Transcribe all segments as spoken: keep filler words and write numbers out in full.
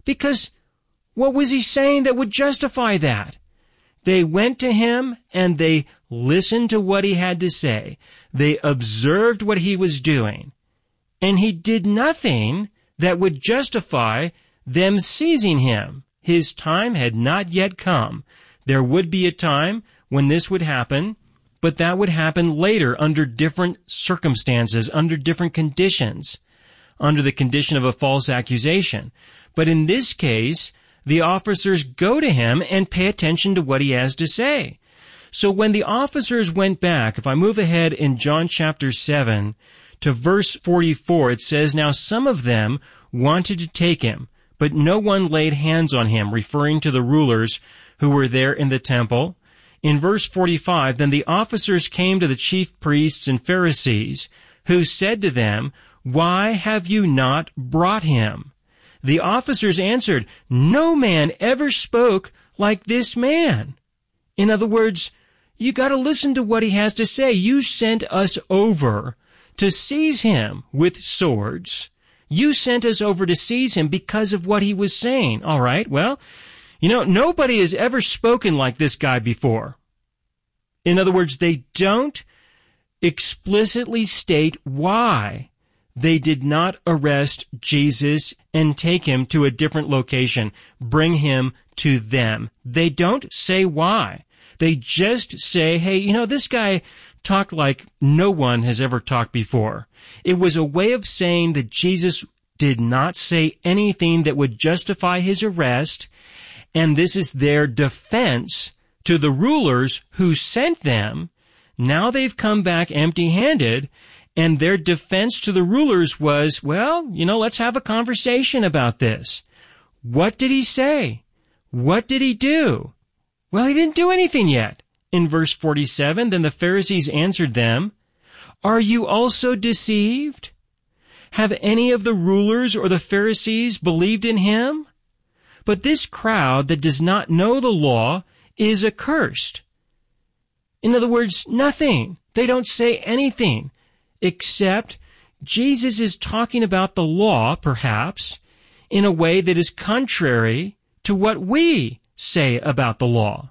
Because what was he saying that would justify that? They went to him and they listened to what he had to say. They observed what he was doing. And he did nothing that would justify them seizing him. His time had not yet come. There would be a time when this would happen, but that would happen later under different circumstances, under different conditions, under the condition of a false accusation. But in this case, the officers go to him and pay attention to what he has to say. So when the officers went back, if I move ahead in John chapter seven to verse forty-four, it says, "Now some of them wanted to take him, but no one laid hands on him," referring to the rulers who were there in the temple. In verse forty-five, "Then the officers came to the chief priests and Pharisees, who said to them, 'Why have you not brought him?' The officers answered, 'No man ever spoke like this man.'" In other words, you got to listen to what he has to say. You sent us over to seize him with swords. You sent us over to seize him because of what he was saying. All right, well, you know, nobody has ever spoken like this guy before. In other words, they don't explicitly state why they did not arrest Jesus and take him to a different location, bring him to them. They don't say why. They just say, hey, you know, this guy talked like no one has ever talked before. It was a way of saying that Jesus did not say anything that would justify his arrest, and this is their defense to the rulers who sent them. Now they've come back empty-handed, and their defense to the rulers was, well, you know, let's have a conversation about this. What did he say? What did he do? Well, he didn't do anything yet. In verse forty-seven, "Then the Pharisees answered them, 'Are you also deceived? Have any of the rulers or the Pharisees believed in him? But this crowd that does not know the law is accursed.'" In other words, nothing. They don't say anything, except Jesus is talking about the law, perhaps, in a way that is contrary to what we say about the law.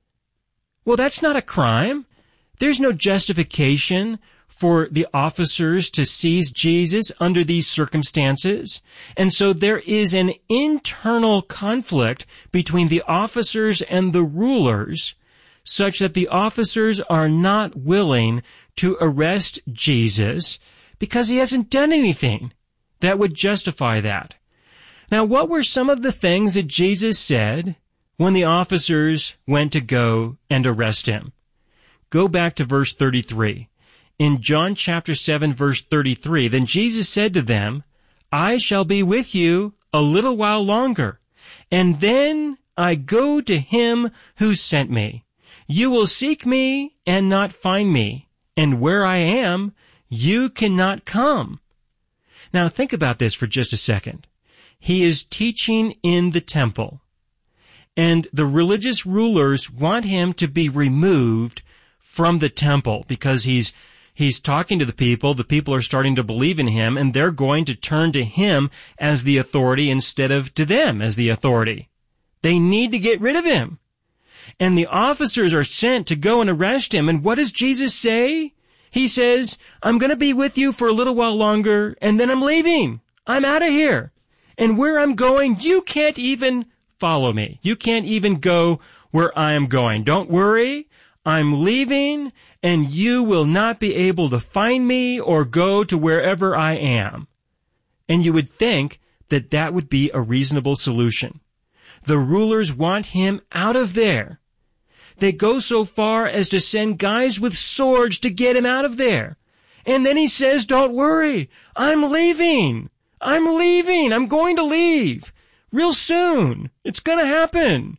Well, that's not a crime. There's no justification for the officers to seize Jesus under these circumstances. And so there is an internal conflict between the officers and the rulers, such that the officers are not willing to arrest Jesus because he hasn't done anything that would justify that. Now, what were some of the things that Jesus said when the officers went to go and arrest him? Go back to verse thirty-three. In John chapter seven, verse thirty-three, "Then Jesus said to them, 'I shall be with you a little while longer, and then I go to him who sent me. You will seek me and not find me, and where I am, you cannot come.'" Now think about this for just a second. He is teaching in the temple, and the religious rulers want him to be removed from the temple because he's he's talking to the people. The people are starting to believe in him, and they're going to turn to him as the authority instead of to them as the authority. They need to get rid of him. And the officers are sent to go and arrest him. And what does Jesus say? He says, "I'm going to be with you for a little while longer, and then I'm leaving. I'm out of here. And where I'm going, you can't even follow me. You can't even go where I am going. Don't worry. I'm leaving, and you will not be able to find me or go to wherever I am." And you would think that that would be a reasonable solution. The rulers want him out of there. They go so far as to send guys with swords to get him out of there. And then he says, "Don't worry. I'm leaving. I'm leaving. I'm going to leave. Real soon. It's going to happen."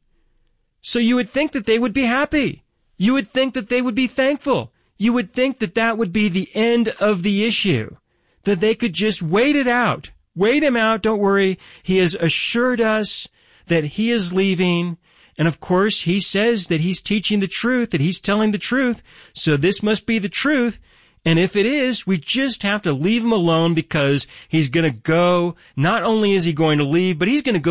So you would think that they would be happy. You would think that they would be thankful. You would think that that would be the end of the issue, that they could just wait it out. Wait him out. Don't worry. He has assured us that he is leaving. And of course, he says that he's teaching the truth, that he's telling the truth. So this must be the truth. And if it is, we just have to leave him alone because he's going to go. Not only is he going to leave, but he's going to go